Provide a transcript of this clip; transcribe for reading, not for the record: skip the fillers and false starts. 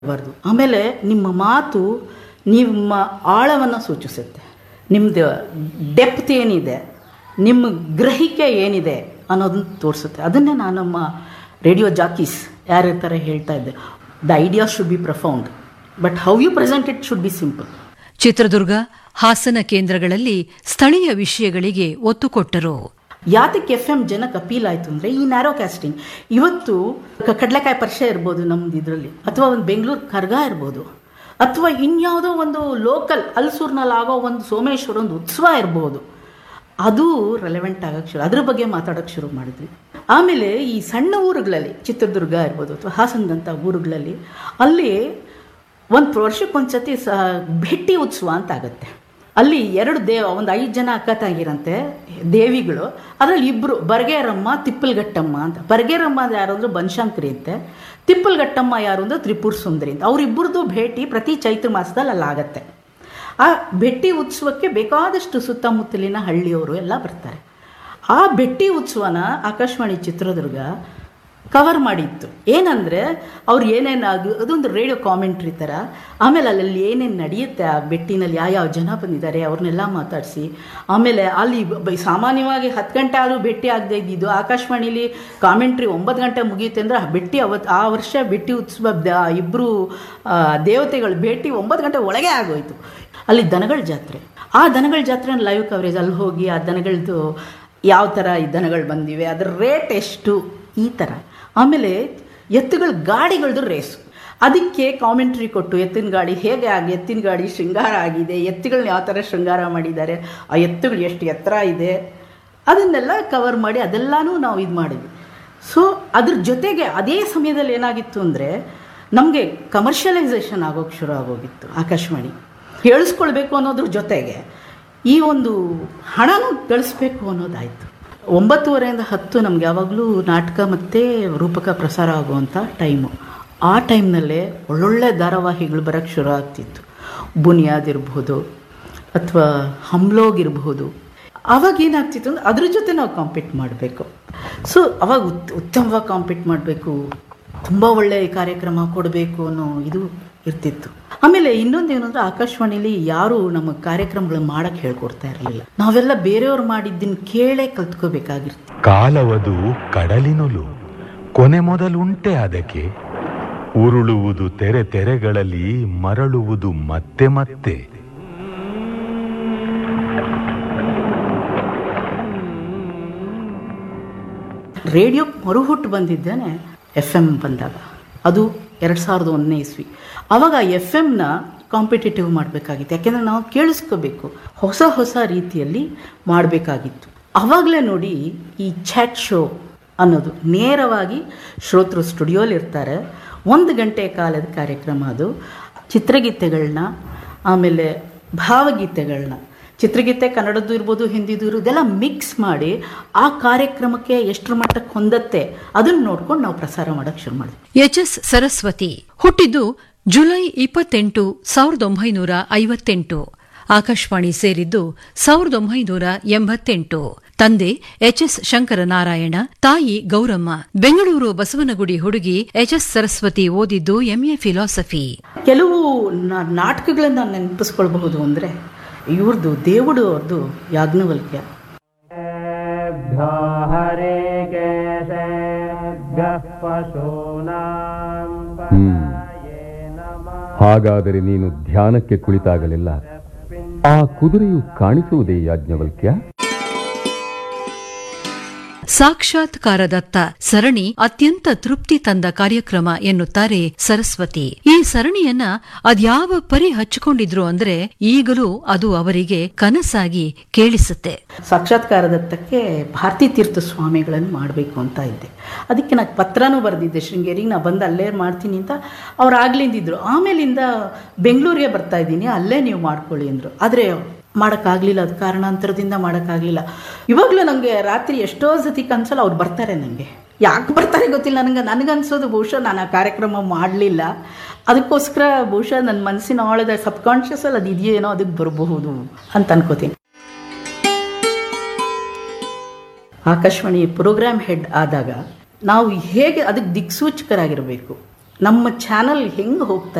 ಬಾರ್ದು. ಆಮೇಲೆ ನಿಮ್ಮ ಮಾತು ನಿಮ್ಮ ಆಳವನ್ನು ಸೂಚಿಸುತ್ತೆ, ನಿಮ್ಮದು ಡೆಪ್ತ್ ಏನಿದೆ, ನಿಮ್ಮ ಗ್ರಹಿಕೆ ಏನಿದೆ ಅನ್ನೋದನ್ನು ತೋರಿಸುತ್ತೆ. ಅದನ್ನೇ ನಾನು ನಮ್ಮ ರೇಡಿಯೋ ಜಾಕೀಸ್ ಯಾರಿರ್ತಾರೆ ಹೇಳ್ತಾ ಇದ್ದೆ, the idea should be profound but how you present it should be simple. Chitradurga, Hassan ಕೇಂದ್ರಗಳಲ್ಲಿ ಸ್ಥಳೀಯ ವಿಷಯಗಳಿಗೆ ಒತ್ತು ಕೊಟ್ಟರು. ಯಾತಕ್ಕೆ FM ಜನಕ್ಕೆ ಅಪೀಲ್ ಆಯಿತು ಅಂದರೆ ಈ ನ್ಯಾರೋ ಕ್ಯಾಸ್ಟಿಂಗ್. ಇವತ್ತು ಕಡಲೆಕಾಯಿ ಪರಿಚಯ ಇರ್ಬೋದು ನಮ್ದು ಇದರಲ್ಲಿ, ಅಥವಾ ಒಂದು ಬೆಂಗಳೂರು ಕರ್ಗ ಇರ್ಬೋದು, ಅಥವಾ ಇನ್ಯಾವುದೋ ಒಂದು ಲೋಕಲ್ ಹಲಸೂರಿನಲ್ಲಿ ಆಗೋ ಒಂದು ಸೋಮೇಶ್ವರ ಒಂದು ಉತ್ಸವ ಇರ್ಬೋದು, ಅದು ರೆಲೆವೆಂಟ್ ಆಗೋಕ್ಕೆ ಶುರು, ಅದ್ರ ಬಗ್ಗೆ ಮಾತಾಡೋಕ್ಕೆ ಶುರು ಮಾಡಿದ್ವಿ. ಆಮೇಲೆ ಈ ಸಣ್ಣ ಊರುಗಳಲ್ಲಿ, ಚಿತ್ರದುರ್ಗ ಇರ್ಬೋದು ಅಥವಾ ಹಾಸನದಂಥ ಊರುಗಳಲ್ಲಿ, ಅಲ್ಲಿ ಒಂದು ವರ್ಷಕ್ಕೊಂದ್ಸತಿ ಭೇಟಿ ಉತ್ಸವ ಅಂತ ಆಗುತ್ತೆ. ಅಲ್ಲಿ ಒಂದು 5 ಜನ ಅಕ್ಕ ತಂಗಿರಂತೆ ದೇವಿಗಳು, ಅದರಲ್ಲಿ ಇಬ್ಬರು ಬರ್ಗೇರಮ್ಮ ತಿಪ್ಪಲ್ಗಟ್ಟಮ್ಮ ಅಂತ. ಬರ್ಗೇರಮ್ಮ ಅಂದ್ರೆ ಯಾರು ಅಂದ್ರೆ ಬನಶಂಕರಿ ಅಂತೆ, ತಿಪ್ಪಲ್ಗಟ್ಟಮ್ಮ ಯಾರು ಅಂದ್ರೆ ತ್ರಿಪುರ ಸುಂದರಿ ಅಂತ. ಅವರಿಬ್ಬರದು ಭೇಟಿ ಪ್ರತಿ ಚೈತ್ರ ಮಾಸದಲ್ಲಿ ಅಲ್ಲಾಗತ್ತೆ. ಆ ಭೇಟಿ ಉತ್ಸವಕ್ಕೆ ಬೇಕಾದಷ್ಟು ಸುತ್ತಮುತ್ತಲಿನ ಹಳ್ಳಿಯವರು ಎಲ್ಲ ಬರ್ತಾರೆ. ಆ ಭೇಟಿ ಉತ್ಸವನ ಆಕಾಶವಾಣಿ ಚಿತ್ರದುರ್ಗ ಕವರ್ ಮಾಡಿತ್ತು. ಏನಂದರೆ ಅವ್ರು ಅದೊಂದು ರೇಡಿಯೋ ಕಾಮೆಂಟ್ರಿ ಥರ. ಆಮೇಲೆ ಅಲ್ಲಿ ಏನೇನು ನಡೆಯುತ್ತೆ ಆ ಬೆಟ್ಟಿನಲ್ಲಿ, ಯಾವ ಜನ ಬಂದಿದ್ದಾರೆ ಅವ್ರನ್ನೆಲ್ಲ ಮಾತಾಡಿಸಿ, ಆಮೇಲೆ ಅಲ್ಲಿ ಸಾಮಾನ್ಯವಾಗಿ 10 ಗಂಟೆ ಆದರೂ ಭೇಟಿ ಆಗದೆ ಇದ್ದಿದ್ದು ಆಕಾಶವಾಣಿಲಿ ಕಾಮೆಂಟ್ರಿ 9 ಗಂಟೆ ಮುಗಿಯುತ್ತೆ ಅಂದರೆ ಆ ವರ್ಷ ಭೇಟಿ ಉತ್ಸವ ಇಬ್ಬರು ದೇವತೆಗಳು ಭೇಟಿ 9 ಗಂಟೆ ಒಳಗೆ ಆಗೋಯ್ತು. ಅಲ್ಲಿ ದನಗಳ ಜಾತ್ರೆ, ಆ ದನಗಳ ಜಾತ್ರೆ ಲೈವ್ ಕವರೇಜ್, ಅಲ್ಲಿ ಹೋಗಿ ಆ ದನಗಳದ್ದು ಯಾವ ಥರ ಈ ದನಗಳು ಬಂದಿವೆ, ಅದರ ರೇಟ್ ಎಷ್ಟು, ಈ ಥರ. ಆಮೇಲೆ ಎತ್ತುಗಳ ಗಾಡಿಗಳದ್ದು ರೇಸು, ಅದಕ್ಕೆ ಕಾಮೆಂಟ್ರಿ ಕೊಟ್ಟು ಎತ್ತಿನ ಗಾಡಿ ಹೇಗೆ ಎತ್ತಿನ ಗಾಡಿ ಶೃಂಗಾರ ಆಗಿದೆ, ಎತ್ತುಗಳನ್ನ ಯಾವ ಥರ ಶೃಂಗಾರ ಮಾಡಿದ್ದಾರೆ, ಆ ಎತ್ತುಗಳು ಎಷ್ಟು ಎತ್ತರ ಇದೆ, ಅದನ್ನೆಲ್ಲ ಕವರ್ ಮಾಡಿ ಅದೆಲ್ಲನೂ ನಾವು ಇದು ಮಾಡಿದ್ವಿ. ಸೊ ಅದ್ರ ಜೊತೆಗೆ ಅದೇ ಸಮಯದಲ್ಲಿ ಏನಾಗಿತ್ತು ಅಂದರೆ ನಮಗೆ ಕಮರ್ಷಿಯಲೈಸೇಷನ್ ಆಗೋಕ್ಕೆ ಶುರು ಆಗೋಗಿತ್ತು. ಆಕಾಶವಾಣಿ ಕೇಳಿಸ್ಕೊಳ್ಬೇಕು ಅನ್ನೋದ್ರ ಜೊತೆಗೆ ಈ ಒಂದು ಹಣನೂ ಗಳಿಸ್ಬೇಕು ಅನ್ನೋದಾಯಿತು. 9:30 to 10 ನಮ್ಗೆ ಯಾವಾಗಲೂ ನಾಟಕ ಮತ್ತು ರೂಪಕ ಪ್ರಸಾರ ಆಗುವಂಥ ಟೈಮು. ಆ ಟೈಮ್ನಲ್ಲೇ ಒಳ್ಳೊಳ್ಳೆ ಧಾರಾವಾಹಿಗಳು ಬರೋಕ್ಕೆ ಶುರು ಆಗ್ತಿತ್ತು. ಬುನಿಯಾದ್ ಇರ್ಬೋದು ಅಥವಾ ಹಮ್ಲೋಗ್ ಇರ್ಬೋದು. ಆವಾಗ ಏನಾಗ್ತಿತ್ತು ಅಂದರೆ ಅದ್ರ ಜೊತೆ ನಾವು ಕಾಂಪೀಟ್ ಮಾಡಬೇಕು. ಸೊ ಅವಾಗ ಉತ್ತಮವಾಗಿ ಕಾಂಪೀಟ್ ಮಾಡಬೇಕು, ತುಂಬ ಒಳ್ಳೆಯ ಕಾರ್ಯಕ್ರಮ ಕೊಡಬೇಕು ಅನ್ನೋ ಇದು ಇರ್ತಿತ್ತು. ಆಮೇಲೆ ಇನ್ನೊಂದೇನು ಅಂದರೆ ಆಕಾಶವಾಣಿಲಿ ಯಾರು ನಮ್ಮ ಕಾರ್ಯಕ್ರಮಗಳು ಮಾಡೋಕ್ಕೆ ಹೇಳ್ಕೊಡ್ತಾ ಇರಲಿಲ್ಲ. ನಾವೆಲ್ಲ ಬೇರೆಯವ್ರು ಮಾಡಿದ್ದನ್ನು ಕೇಳೇ ಕಲ್ತ್ಕೋಬೇಕಾಗಿರ್ತೀವಿ. ಕಾಲವದು ಕಡಲಿನೊಲು, ಕೊನೆ ಮೊದಲುಂಟೆ ಅದಕ್ಕೆ, ಉರುಳುವುದು ತೆರೆ ತೆರೆಗಳಲ್ಲಿ, ಮರಳುವುದು ಮತ್ತೆ ಮತ್ತೆ. ರೇಡಿಯೋ ಮರುಹುಟ್ಟು ಬಂದಿದ್ದೇನೆ FM ಬಂದಾಗ, ಅದು 2001ನೇ ಇಸ್ವಿ. ಆವಾಗ FM ಕಾಂಪಿಟೇಟಿವ್ ಮಾಡಬೇಕಾಗಿತ್ತು, ಯಾಕೆಂದರೆ ನಾವು ಕೇಳಿಸ್ಕೋಬೇಕು, ಹೊಸ ರೀತಿಯಲ್ಲಿ ಮಾಡಬೇಕಾಗಿತ್ತು. ಆವಾಗಲೇ ನೋಡಿ ಈ ಚಾಟ್ ಶೋ ಅನ್ನೋದು ನೇರವಾಗಿ ಶ್ರೋತೃ ಸ್ಟುಡಿಯೋಲಿರ್ತಾರೆ, 1 ಗಂಟೆ ಕಾಲದ ಕಾರ್ಯಕ್ರಮ. ಅದು ಚಿತ್ರಗೀತೆಗಳನ್ನ, ಆಮೇಲೆ ಭಾವಗೀತೆಗಳನ್ನ, ಚಿತ್ರಗೀತೆ ಕನ್ನಡದ್ದು ಇರ್ಬೋದು, ಹಿಂದಿದು ಇರ್ಬೋದು, ಇದೆಲ್ಲ ಮಿಕ್ಸ್ ಮಾಡಿ ಆ ಕಾರ್ಯಕ್ರಮಕ್ಕೆ ಎಷ್ಟರ ಮಟ್ಟಕ್ಕೆ ಹೊಂದತ್ತೆ ಅದನ್ನು ನೋಡ್ಕೊಂಡು ನಾವು ಪ್ರಸಾರ ಮಾಡೋಕ್ಕೆ ಶುರು ಮಾಡಿದ್ವಿ. HS ಸರಸ್ವತಿ ಹುಟ್ಟಿದ್ದು ಜುಲೈ 28, 1958. ಆಕಾಶವಾಣಿ ಸೇರಿದ್ದು 1988. ತಂದೆ HS ಶಂಕರನಾರಾಯಣ, ತಾಯಿ ಗೌರಮ್ಮ. ಬೆಂಗಳೂರು ಬಸವನಗುಡಿ ಹುಡುಗಿ HS ಸರಸ್ವತಿ ಓದಿದ್ದು MA ಫಿಲಾಸಫಿ. ಕೆಲವು ನಾಟಕಗಳನ್ನ ನೆನಪಿಸ್ಕೊಳ್ಬಹುದು ಅಂದರೆ ಇವ್ರದ್ದು ದೇವುಡು ಅವ್ರದ್ದು ಯಾಜ್ಞವಲ್ಕ್ಯ. ಹಾಗಾದರೆ ನೀನು ಧ್ಯಾನಕ್ಕೆ ಕುಳಿತಾಗಲಿಲ್ಲ ಆ ಕುದುರೆಯು ಕಾಣಿಸುವುದೇ ಯಾಜ್ಞವಲ್ಕ್ಯ? ಸಾಕ್ಷಾತ್ಕಾರದತ್ತ ಸರಣಿ ಅತ್ಯಂತ ತೃಪ್ತಿ ತಂದ ಕಾರ್ಯಕ್ರಮ ಎನ್ನುತ್ತಾರೆ ಸರಸ್ವತಿ. ಈ ಸರಣಿಯನ್ನ ಅದ್ಯಾವ ಪರಿ ಹಚ್ಚಿಕೊಂಡಿದ್ರು ಅಂದ್ರೆ ಈಗಲೂ ಅದು ಅವರಿಗೆ ಕನಸಾಗಿ ಕೇಳಿಸುತ್ತೆ. ಸಾಕ್ಷಾತ್ಕಾರದತ್ತಕ್ಕೆ ಭಾರತೀ ತೀರ್ಥ ಸ್ವಾಮಿಗಳನ್ನು ಮಾಡಬೇಕು ಅಂತ ಇದ್ದೆ. ಅದಕ್ಕೆ ನಾನು ಪತ್ರನೂ ಬರೆದಿದ್ದೆ ಶೃಂಗೇರಿಗೆ, ನಾ ಬಂದು ಅಲ್ಲೇ ಮಾಡ್ತೀನಿ ಅಂತ. ಅವ್ರು ಆಗ್ಲಿಂದಿದ್ರು. ಆಮೇಲಿಂದ ಬೆಂಗಳೂರಿಗೆ ಬರ್ತಾ ಇದ್ದೀನಿ, ಅಲ್ಲೇ ನೀವು ಮಾಡ್ಕೊಳ್ಳಿ ಅಂದರು. ಆದರೆ ಮಾಡೋಕ್ಕಾಗಲಿಲ್ಲ, ಅದು ಕಾರಣಾಂತರದಿಂದ ಮಾಡೋಕ್ಕಾಗಲಿಲ್ಲ. ಇವಾಗಲೂ ನನಗೆ ರಾತ್ರಿ ಎಷ್ಟೋ ಸತಿ ಕನ್ಸಲ್ಲ ಅವ್ರು ಬರ್ತಾರೆ. ನನಗೆ ಯಾಕೆ ಬರ್ತಾರೆ ಗೊತ್ತಿಲ್ಲ, ನನಗನ್ಸೋದು ಬಹುಶಃ ನಾನು ಆ ಕಾರ್ಯಕ್ರಮ ಮಾಡಲಿಲ್ಲ, ಅದಕ್ಕೋಸ್ಕರ ಬಹುಶಃ ನನ್ನ ಮನಸ್ಸಿನ ಆಳದ ಸಬ್ಕಾನ್ಷಿಯಸಲ್ಲಿ ಅದು ಇದೆಯೇನೋ, ಅದಕ್ಕೆ ಬರಬಹುದು ಅಂತ ಅನ್ಕೋತೀನಿ. ಆಕಾಶವಾಣಿ ಪ್ರೋಗ್ರಾಮ್ ಹೆಡ್ ಆದಾಗ ನಾವು ಹೇಗೆ ಅದಕ್ಕೆ ದಿಕ್ಸೂಚಕರಾಗಿರಬೇಕು, ನಮ್ಮ ಚಾನಲ್ ಹೆಂಗೆ ಹೋಗ್ತಾ